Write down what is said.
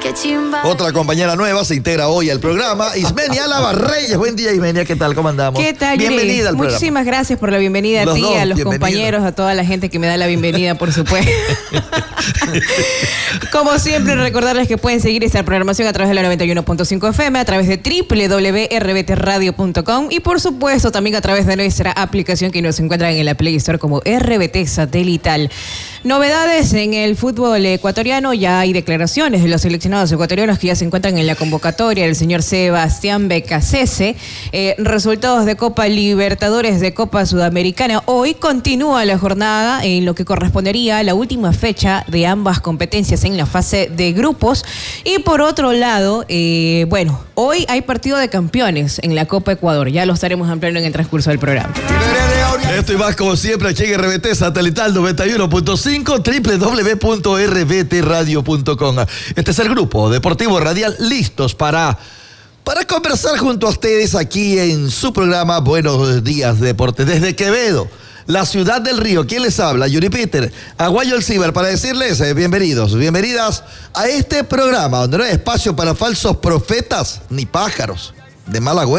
Otra compañera nueva se integra hoy al programa, Ismenia Álava Reyes. Buen día, Ismenia, ¿qué tal? ¿Cómo andamos? ¿Qué tal, bienvenida al programa. Muchísimas gracias por la bienvenida a ti, a los compañeros, a toda la gente que me da la bienvenida, por supuesto. Como siempre, recordarles que pueden seguir esta programación a través de la 91.5 FM, a través de www.rbtradio.com y por supuesto también a través de nuestra aplicación que nos encuentran en la Play Store como RBT Satelital. Novedades en el fútbol ecuatoriano, ya hay declaraciones de los seleccionados ecuatorianos que ya se encuentran en la convocatoria del señor Sebastián Becasese. Resultados de Copa Libertadores, de Copa Sudamericana. Hoy continúa la jornada en lo que correspondería a la última fecha de ambas competencias en la fase de grupos. Y por otro lado, hoy hay partido de campeones en la Copa Ecuador. Ya lo estaremos ampliando en el transcurso del programa. Esto y más como siempre aquí en RBT Satelital 91.5, www.rbtradio.com. Este es el grupo deportivo radial listos para conversar junto a ustedes aquí en su programa Buenos Días Deportes. Desde Quevedo, la ciudad del río, ¿quién les habla? Yuri Peter, Aguayo El Ciber, para decirles bienvenidas a este programa donde no hay espacio para falsos profetas ni pájaros de mal agüero.